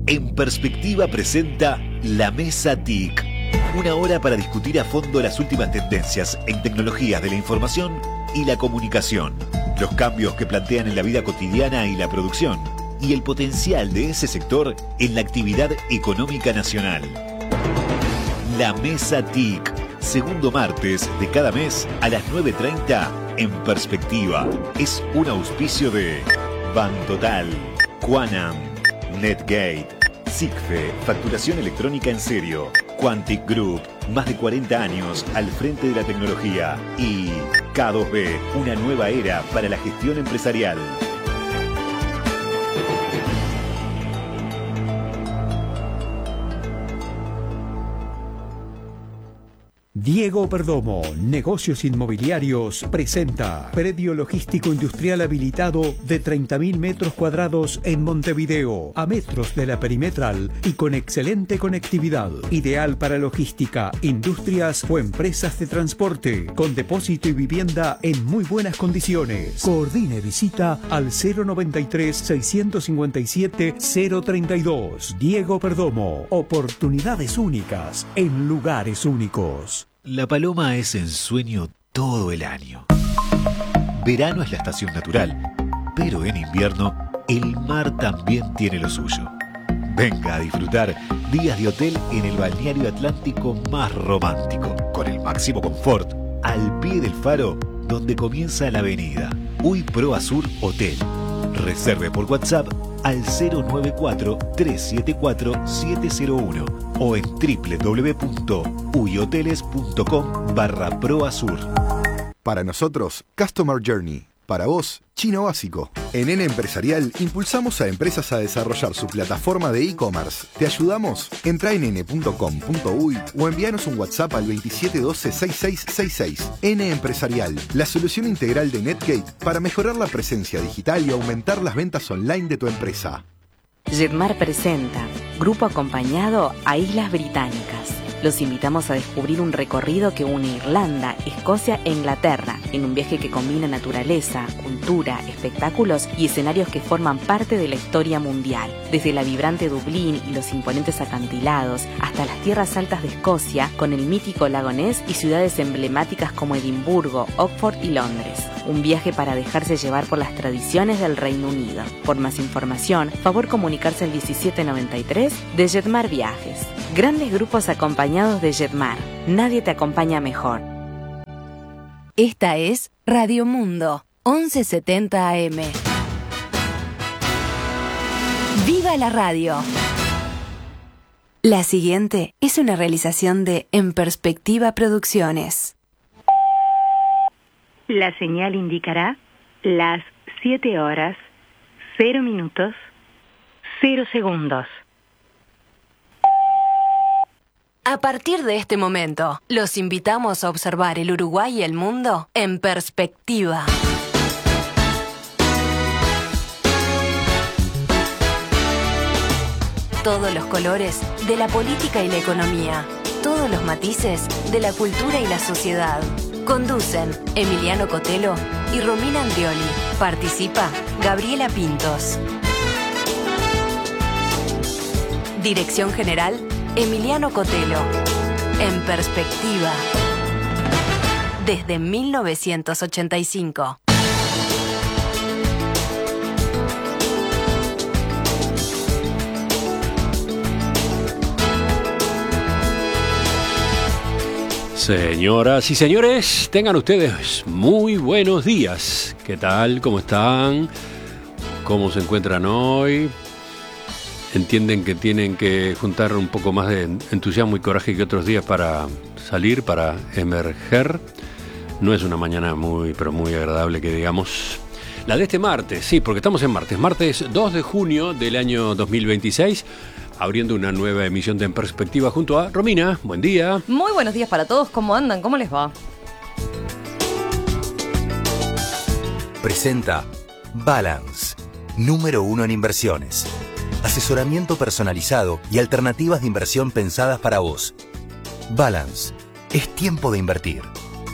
En Perspectiva presenta La Mesa TIC. Una hora para discutir a fondo las últimas tendencias en tecnologías de la información y la comunicación, los cambios que plantean en la vida cotidiana y la producción, y el potencial de ese sector en la actividad económica nacional. La Mesa TIC, segundo martes de cada mes a las 9:30 en Perspectiva. Es un auspicio de Bantotal, Quanam, Netgate, SIGFE, facturación electrónica en serio, Quantic Group, más de 40 años al frente de la tecnología, y K2B, una nueva era para la gestión empresarial. Diego Perdomo, Negocios Inmobiliarios, presenta predio logístico industrial habilitado de 30.000 metros cuadrados en Montevideo, a metros de la perimetral y con excelente conectividad. Ideal para logística, industrias o empresas de transporte, con depósito y vivienda en muy buenas condiciones. Coordine visita al 093-657-032. Diego Perdomo, oportunidades únicas en lugares únicos. La paloma es ensueño todo el año. Verano es la estación natural, pero en invierno el mar también tiene lo suyo. Venga a disfrutar días de hotel en el balneario atlántico más romántico, con el máximo confort, al pie del faro donde comienza la avenida. UI Pro Azur Hotel. Reserve por WhatsApp al 094-374-701 o en www.uihoteles.com/proazur. Para nosotros, Customer Journey. Para vos, chino básico. En N Empresarial impulsamos a empresas a desarrollar su plataforma de e-commerce. ¿Te ayudamos? Entra en n.com.uy o envíanos un WhatsApp al 2712-6666. N Empresarial, la solución integral de Netgate para mejorar la presencia digital y aumentar las ventas online de tu empresa. Jetmar presenta Grupo Acompañado a Islas Británicas. Los invitamos a descubrir un recorrido que une Irlanda, Escocia e Inglaterra, en un viaje que combina naturaleza, cultura, espectáculos y escenarios que forman parte de la historia mundial. Desde la vibrante Dublín y los imponentes acantilados, hasta las tierras altas de Escocia, con el mítico lago Ness y ciudades emblemáticas como Edimburgo, Oxford y Londres. Un viaje para dejarse llevar por las tradiciones del Reino Unido. Por más información, favor comunicarse al 1793 de Jetmar Viajes. Grandes grupos acompañados de Jetmar. Nadie te acompaña mejor. Esta es Radio Mundo, 1170 AM. ¡Viva la radio! La siguiente es una realización de En Perspectiva Producciones. La señal indicará las 7 horas, 0 minutos, 0 segundos. A partir de este momento, los invitamos a observar el Uruguay y el mundo en perspectiva. Todos los colores de la política y la economía. Todos los matices de la cultura y la sociedad. Conducen Emiliano Cotelo y Romina Andrioli. Participa Gabriela Pintos. Dirección General, Emiliano Cotelo. En perspectiva. Desde 1985. Señoras y señores, tengan ustedes muy buenos días. ¿Qué tal? ¿Cómo están? ¿Cómo se encuentran hoy? ¿Entienden que tienen que juntar un poco más de entusiasmo y coraje que otros días para salir, para emerger? No es una mañana muy agradable que digamos. La de este martes, sí, porque estamos en martes 2 de junio del año 2026. Abriendo una nueva emisión de En Perspectiva junto a Romina. Buen día. Muy buenos días para todos. ¿Cómo andan? ¿Cómo les va? Presenta Balance, número 1 en inversiones. Asesoramiento personalizado y alternativas de inversión pensadas para vos. Balance, es tiempo de invertir.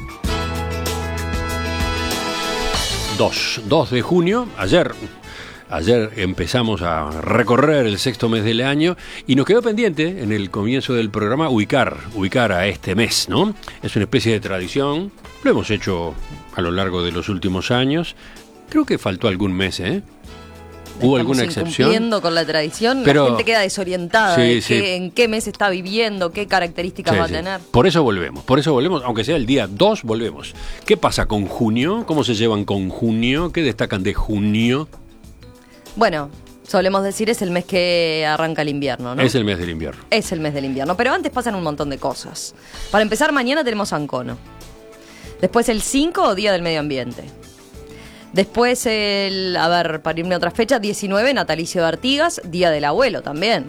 2 de junio, ayer Ayer empezamos a recorrer el sexto mes del año y nos quedó pendiente en el comienzo del programa ubicar a este mes, ¿no? Es una especie de tradición, lo hemos hecho a lo largo de los últimos años. Creo que faltó algún mes, ¿eh? ¿Hubo alguna excepción? Cumpliendo con la tradición, pero la gente queda desorientada en qué mes está viviendo, qué características va a tener. Por eso volvemos, aunque sea el día 2, volvemos. ¿Qué pasa con junio? ¿Cómo se llevan con junio? ¿Qué destacan de junio? Bueno, solemos decir es el mes que arranca el invierno, ¿no? Es el mes del invierno. Es el mes del invierno, pero antes pasan un montón de cosas. Para empezar, mañana tenemos Ancono. Después el 5, Día del Medio Ambiente. Después para irme a otra fecha, 19, natalicio de Artigas, Día del Abuelo también.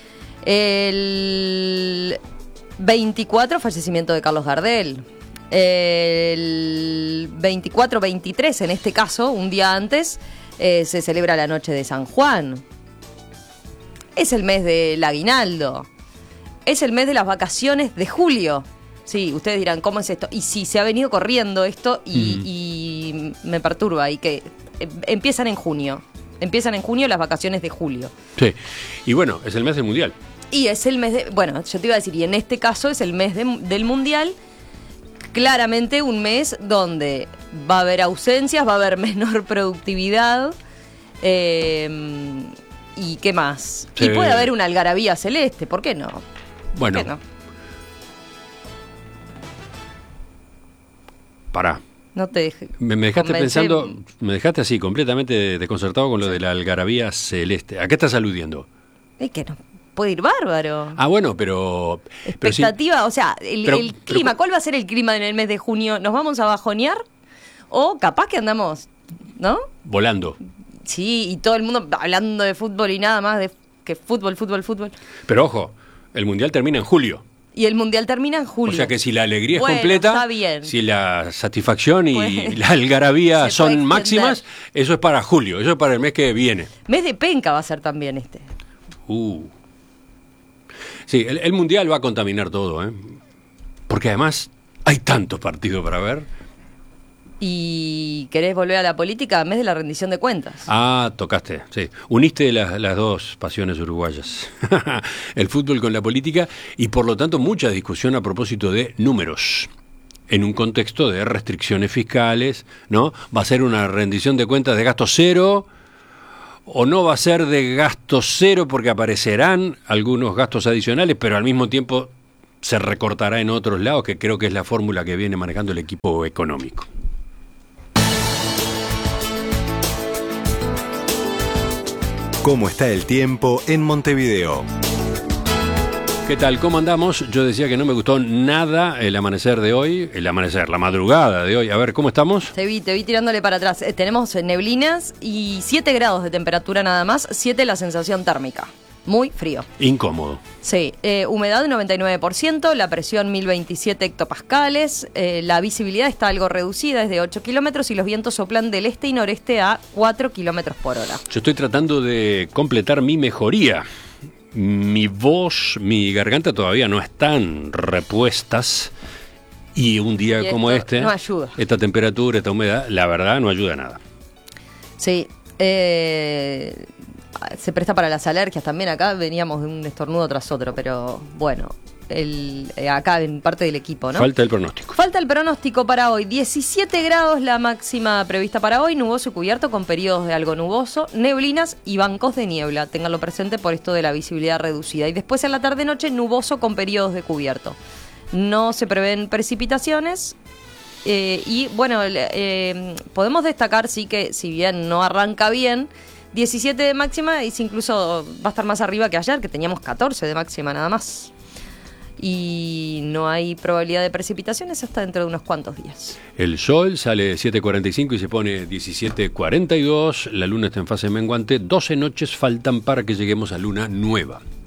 El 24, fallecimiento de Carlos Gardel. El 24-23, en este caso, un día antes, se celebra la noche de San Juan. Es el mes del aguinaldo. Es el mes de las vacaciones de julio. Sí, ustedes dirán, ¿cómo es esto? Y sí, se ha venido corriendo esto y me perturba. Y que empiezan en junio. Empiezan en junio las vacaciones de julio. Sí, y bueno, es el mes del Mundial. Y es el mes bueno, yo te iba a decir, y en este caso es el mes del Mundial. Claramente un mes donde va a haber ausencias, va a haber menor productividad. ¿Y qué más? Sí. Y puede haber una algarabía celeste, ¿por qué no? Bueno. ¿Por qué no? Pará. No te dejé. Me dejaste pensando, me dejaste así completamente desconcertado con lo de la algarabía celeste. ¿A qué estás aludiendo? Es que no puede ir bárbaro. Ah, bueno, pero... Expectativa, pero sí, o sea, el clima. ¿Cuál va a ser el clima en el mes de junio? ¿Nos vamos a bajonear? O capaz que andamos, ¿no? Volando. Sí, y todo el mundo hablando de fútbol y nada más de que fútbol. Pero ojo, el Mundial termina en julio. Y el Mundial termina en julio. O sea que si la alegría es completa, está bien. Si la satisfacción y la algarabía son máximas, eso es para julio, eso es para el mes que viene. Mes de penca va a ser también este. Sí, el Mundial va a contaminar todo, ¿eh? Porque además hay tantos partidos para ver. ¿Y querés volver a la política? Mes de la rendición de cuentas. Ah, tocaste, sí. Uniste las dos pasiones uruguayas. El fútbol con la política y por lo tanto mucha discusión a propósito de números. En un contexto de restricciones fiscales, ¿no? ¿Va a ser una rendición de cuentas de gasto cero o no va a ser de gasto cero porque aparecerán algunos gastos adicionales, pero al mismo tiempo se recortará en otros lados, que creo que es la fórmula que viene manejando el equipo económico? ¿Cómo está el tiempo en Montevideo? ¿Qué tal? ¿Cómo andamos? Yo decía que no me gustó nada el amanecer de hoy, la madrugada de hoy. A ver, ¿cómo estamos? Te vi tirándole para atrás. Tenemos neblinas y 7 grados de temperatura nada más, 7 la sensación térmica. Muy frío. Incómodo. Sí, humedad 99%, la presión 1027 hectopascales, la visibilidad está algo reducida, es de 8 kilómetros y los vientos soplan del este y noreste a 4 kilómetros por hora. Yo estoy tratando de completar mi mejoría. Mi voz, mi garganta todavía no están repuestas y un día como este, no ayuda. Esta temperatura, esta humedad, la verdad no ayuda a nada. Sí, se presta para las alergias también. Acá veníamos de un estornudo tras otro, pero bueno, acá en parte del equipo, ¿no? Falta el pronóstico. Falta el pronóstico para hoy. 17 grados la máxima prevista para hoy, nuboso y cubierto con periodos de algo nuboso, neblinas y bancos de niebla. Ténganlo presente por esto de la visibilidad reducida. Y después en la tarde-noche nuboso con periodos de cubierto. No se prevén precipitaciones. Y bueno, podemos destacar sí que si bien no arranca bien, 17 de máxima y incluso va a estar más arriba que ayer, que teníamos 14 de máxima nada más. Y no hay probabilidad de precipitaciones hasta dentro de unos cuantos días. El sol sale 7:45 y se pone 17:42. La luna está en fase menguante. 12 noches faltan para que lleguemos a luna nueva.